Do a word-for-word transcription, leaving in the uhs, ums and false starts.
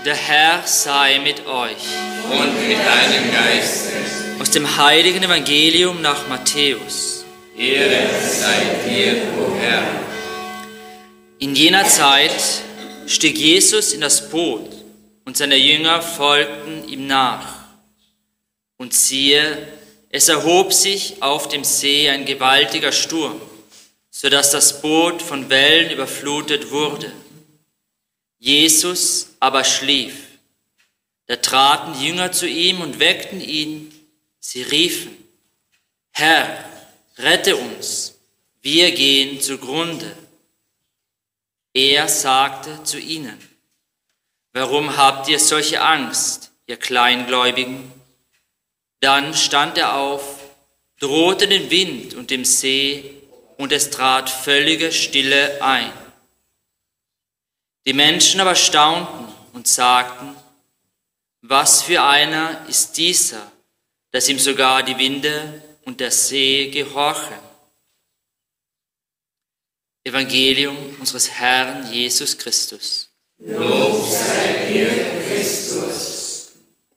Der Herr sei mit euch. Und mit deinem Geiste. Aus dem heiligen Evangelium nach Matthäus. Ehre sei dir, o Herr. In jener Zeit stieg Jesus in das Boot, und seine Jünger folgten ihm nach. Und siehe, es erhob sich auf dem See ein gewaltiger Sturm, so dass das Boot von Wellen überflutet wurde. Jesus aber schlief. Da traten die Jünger zu ihm und weckten ihn. Sie riefen: Herr, rette uns, wir gehen zugrunde. Er sagte zu ihnen: Warum habt ihr solche Angst, ihr Kleingläubigen? Dann stand er auf, drohte den Wind und dem See, und es trat völlige Stille ein. Die Menschen aber staunten und sagten: Was für einer ist dieser, dass ihm sogar die Winde und der See gehorchen? Evangelium unseres Herrn Jesus Christus. Lob sei dir, Christus.